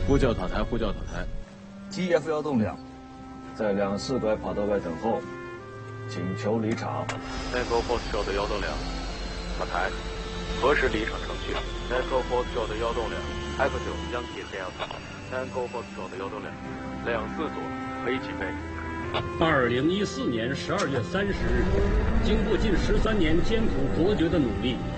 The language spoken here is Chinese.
呼叫塔台，呼叫塔台。 GF 幺栋梁，在2-4拐跑道外等候，请求离场。 Echo Foxtrot 的1栋梁，塔台，何时离场程序 ？Echo Foxtrot 的1栋梁 ，Echo 9 Yankee Delta。Echo Foxtrot 的1栋梁，2-4左，可以起飞。 2014年12月30日，经过近13年艰苦卓绝的努力，